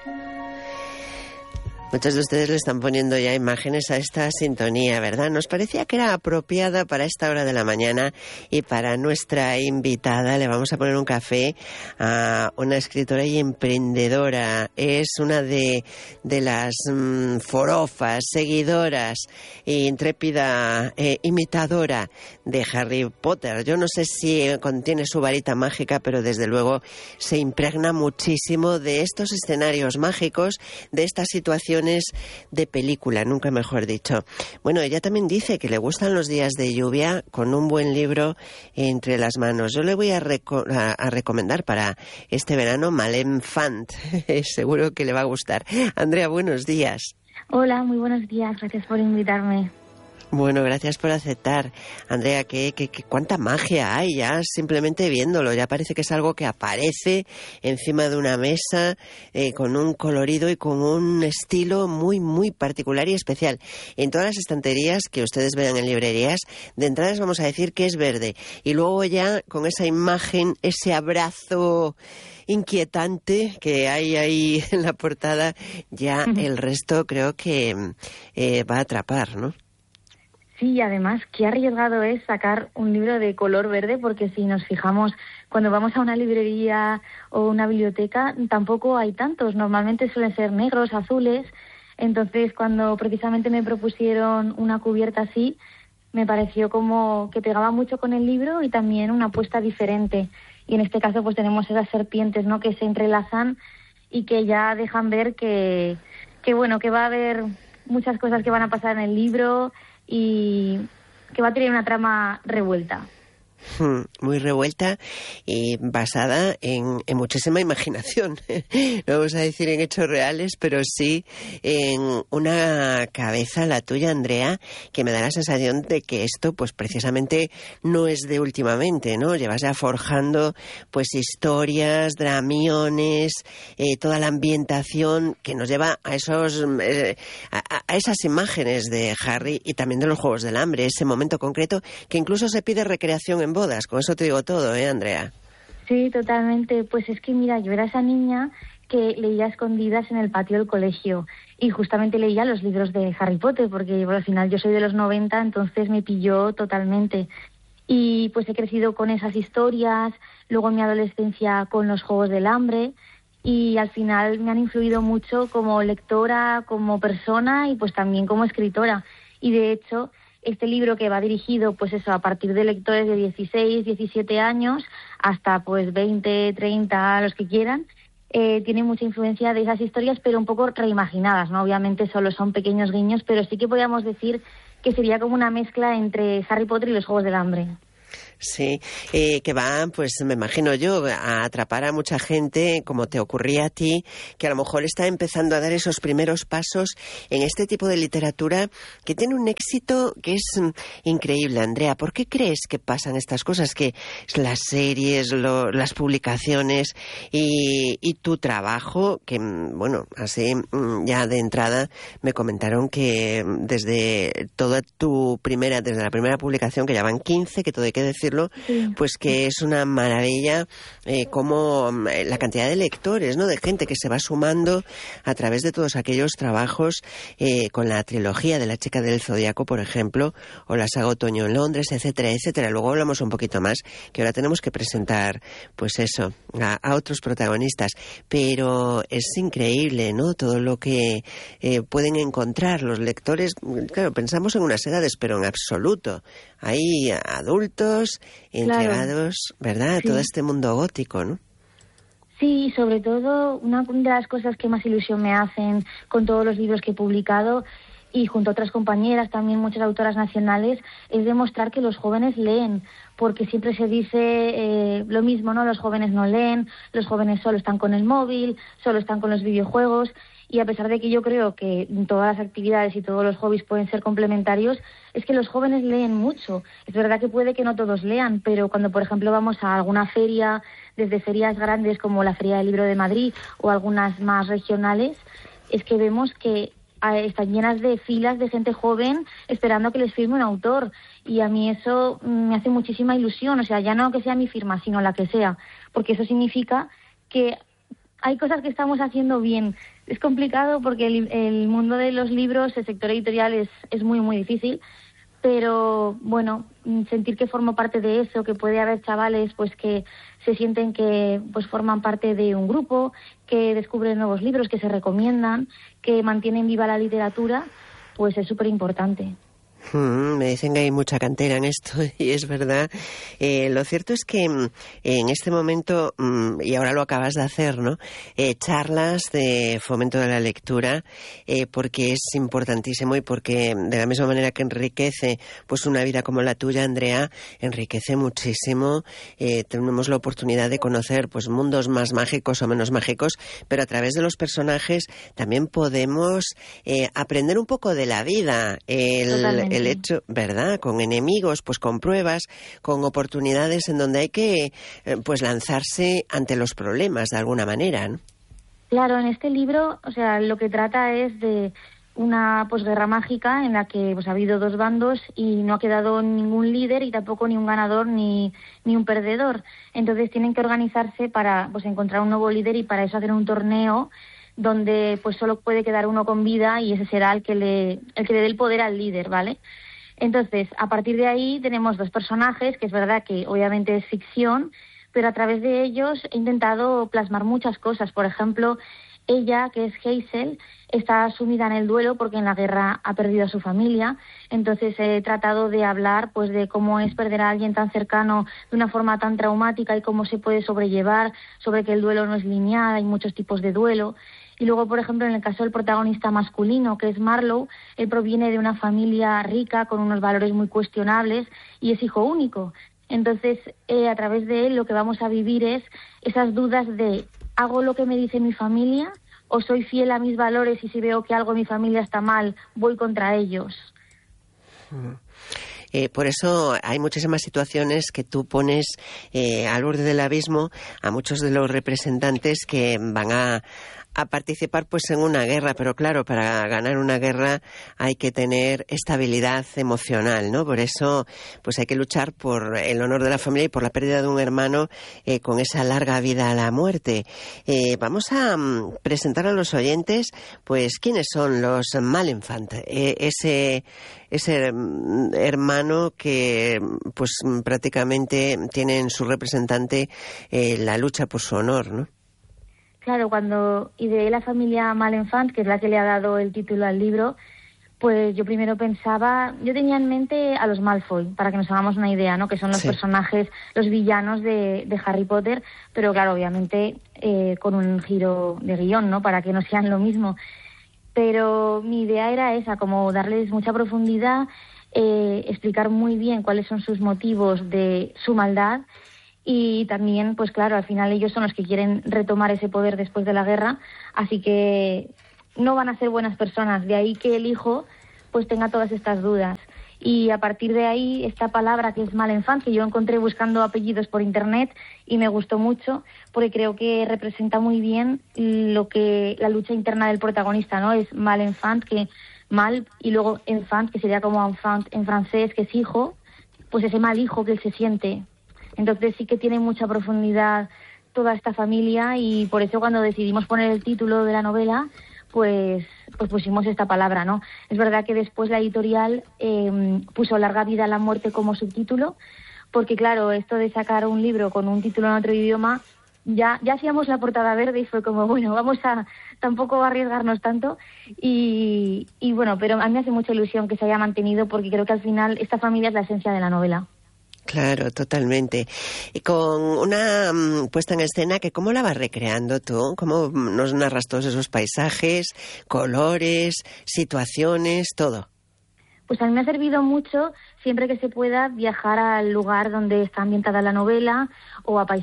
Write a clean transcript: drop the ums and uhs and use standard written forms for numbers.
Muchos de ustedes le están poniendo ya imágenes a esta sintonía, ¿verdad? Nos parecía que era apropiada para esta hora de la mañana y para nuestra invitada. Le vamos a poner un café a una escritora y emprendedora. Es una de las forofas, seguidoras e intrépida imitadora de Harry Potter. Yo no sé si contiene su varita mágica, pero desde luego se impregna muchísimo de estos escenarios mágicos, de estas situaciones de película, nunca mejor dicho. Bueno, ella también dice que le gustan los días de lluvia con un buen libro entre las manos. Yo le voy a recomendar para este verano Malem Fant. Seguro que le va a gustar. Andrea, buenos días. Hola, muy buenos días. Gracias por invitarme. Bueno, gracias por aceptar. Andrea, cuánta magia hay ya simplemente viéndolo. Ya parece que es algo que aparece encima de una mesa con un colorido y con un estilo muy, muy particular y especial. En todas las estanterías que ustedes vean en librerías, de entrada les vamos a decir que es verde. Y luego ya con esa imagen, ese abrazo inquietante que hay ahí en la portada, ya el resto creo que va a atrapar, ¿no? Sí, además, qué arriesgado es sacar un libro de color verde, porque si nos fijamos, cuando vamos a una librería o una biblioteca, tampoco hay tantos. Normalmente suelen ser negros, azules. Entonces, cuando precisamente me propusieron una cubierta así, me pareció como que pegaba mucho con el libro y también una apuesta diferente. Y en este caso, pues tenemos esas serpientes, ¿no?, que se entrelazan y que ya dejan ver que bueno, que va a haber muchas cosas que van a pasar en el libro y que va a tener una trama revuelta. Muy revuelta y basada en muchísima imaginación. No vamos a decir en hechos reales, pero sí en una cabeza, la tuya, Andrea, que me da la sensación de que esto, pues precisamente no es de últimamente, ¿no? Llevas ya forjando, pues, historias, dramiones, toda la ambientación que nos lleva a esos a esas imágenes de Harry y también de los Juegos del Hambre, ese momento concreto que incluso se pide recreación en bodas. Con eso te digo todo, Andrea? Sí, totalmente. Pues es que, mira, yo era esa niña que leía escondidas en el patio del colegio y justamente leía los libros de Harry Potter, porque al final yo soy de los 90, entonces me pilló totalmente. Y pues he crecido con esas historias, luego en mi adolescencia con los Juegos del Hambre, y al final me han influido mucho como lectora, como persona y pues también como escritora. Y de hecho, este libro, que va dirigido, pues eso, a partir de lectores de 16, 17 años hasta pues 20, 30, los que quieran, tiene mucha influencia de esas historias, pero un poco reimaginadas, ¿no? Obviamente solo son pequeños guiños, pero sí que podríamos decir que sería como una mezcla entre Harry Potter y los Juegos del Hambre. Sí, que va, pues me imagino yo, a atrapar a mucha gente, como te ocurría a ti, que a lo mejor está empezando a dar esos primeros pasos en este tipo de literatura que tiene un éxito que es increíble. Andrea, ¿por qué crees que pasan estas cosas? Que las series, las publicaciones y tu trabajo, que bueno, así ya de entrada me comentaron que desde la primera publicación, que ya van 15, que todo hay que decirlo, sí, pues que es una maravilla como la cantidad de lectores, ¿no?, de gente que se va sumando a través de todos aquellos trabajos con la trilogía de La chica del Zodíaco, por ejemplo, o la saga Otoño en Londres, etcétera, etcétera. Luego hablamos un poquito más, que ahora tenemos que presentar, pues eso, a otros protagonistas. Pero es increíble, ¿no?, todo lo que pueden encontrar los lectores. Claro, pensamos en unas edades, pero en absoluto. Hay adultos entregados, claro, ¿verdad?, a todo este mundo gótico, ¿no? Sí, sobre todo, una de las cosas que más ilusión me hacen con todos los libros que he publicado, y junto a otras compañeras, también muchas autoras nacionales, es demostrar que los jóvenes leen, porque siempre se dice lo mismo, ¿no? Los jóvenes no leen, los jóvenes solo están con el móvil, solo están con los videojuegos, y a pesar de que yo creo que todas las actividades y todos los hobbies pueden ser complementarios, es que los jóvenes leen mucho. Es verdad que puede que no todos lean, pero cuando, por ejemplo, vamos a alguna feria, desde ferias grandes como la Feria del Libro de Madrid o algunas más regionales, es que vemos que están llenas de filas de gente joven esperando que les firme un autor, y a mí eso me hace muchísima ilusión, o sea, ya no que sea mi firma, sino la que sea, porque eso significa que hay cosas que estamos haciendo bien. Es complicado porque el mundo de los libros, el sector editorial es muy, muy difícil, pero bueno, sentir que formo parte de eso, que puede haber chavales pues que se sienten que pues forman parte de un grupo, que descubren nuevos libros, que se recomiendan, que mantienen viva la literatura, pues es súper importante. Me dicen que hay mucha cantera en esto y es verdad. Lo cierto es que en este momento, y ahora lo acabas de hacer, ¿no? Charlas de fomento de la lectura, porque es importantísimo y porque de la misma manera que enriquece pues una vida como la tuya, Andrea, enriquece muchísimo. Tenemos la oportunidad de conocer pues mundos más mágicos o menos mágicos, pero a través de los personajes también podemos aprender un poco de la vida. El hecho, ¿verdad? Con enemigos, pues con pruebas, con oportunidades en donde hay que pues lanzarse ante los problemas de alguna manera, ¿no? Claro, en este libro, o sea, lo que trata es de una posguerra mágica en la que pues ha habido dos bandos y no ha quedado ningún líder y tampoco ni un ganador ni un perdedor. Entonces tienen que organizarse para pues encontrar un nuevo líder y para eso hacer un torneo donde pues solo puede quedar uno con vida y ese será el que le dé el poder al líder, ¿vale? Entonces, a partir de ahí tenemos dos personajes, que es verdad que obviamente es ficción, pero a través de ellos he intentado plasmar muchas cosas. Por ejemplo, ella, que es Hazel, está sumida en el duelo porque en la guerra ha perdido a su familia. Entonces he tratado de hablar pues de cómo es perder a alguien tan cercano de una forma tan traumática y cómo se puede sobrellevar, sobre que el duelo no es lineal, hay muchos tipos de duelo. Y luego, por ejemplo, en el caso del protagonista masculino, que es Marlowe, él proviene de una familia rica con unos valores muy cuestionables y es hijo único. Entonces, a través de él lo que vamos a vivir es esas dudas de ¿hago lo que me dice mi familia o soy fiel a mis valores y si veo que algo en mi familia está mal, voy contra ellos? Por eso hay muchísimas situaciones que tú pones al borde del abismo a muchos de los representantes que van a participar pues en una guerra, pero claro, para ganar una guerra hay que tener estabilidad emocional, ¿no? Por eso pues hay que luchar por el honor de la familia y por la pérdida de un hermano con esa larga vida a la muerte. Vamos a presentar a los oyentes pues quiénes son los Malenfant, ese hermano que pues prácticamente tiene en su representante la lucha por su honor, ¿no? Claro, cuando ideé la familia Malenfant, que es la que le ha dado el título al libro, pues yo primero pensaba, yo tenía en mente a los Malfoy, para que nos hagamos una idea, ¿no? Que son los personajes, los villanos de Harry Potter, pero claro, obviamente con un giro de guión, ¿no? Para que no sean lo mismo. Pero mi idea era esa, como darles mucha profundidad, explicar muy bien cuáles son sus motivos de su maldad. Y también, pues claro, al final ellos son los que quieren retomar ese poder después de la guerra, así que no van a ser buenas personas. De ahí que el hijo pues tenga todas estas dudas. Y a partir de ahí, esta palabra que es Malenfant, que yo encontré buscando apellidos por internet y me gustó mucho, porque creo que representa muy bien lo que la lucha interna del protagonista, ¿no? Es Malenfant, que mal, y luego enfant, que sería como enfant en francés, que es hijo, pues ese mal hijo que él se siente. Entonces sí que tiene mucha profundidad toda esta familia y por eso cuando decidimos poner el título de la novela, pues pusimos esta palabra, ¿no? Es verdad que después la editorial puso Larga vida a la muerte como subtítulo, porque claro, esto de sacar un libro con un título en otro idioma, ya hacíamos la portada verde y fue como, bueno, vamos a tampoco arriesgarnos tanto y bueno, pero a mí me hace mucha ilusión que se haya mantenido porque creo que al final esta familia es la esencia de la novela. Claro, totalmente. Y con una puesta en escena que ¿cómo la vas recreando tú? ¿Cómo nos narras todos esos paisajes, colores, situaciones, todo? Pues a mí me ha servido mucho siempre que se pueda viajar al lugar donde está ambientada la novela o a paisajes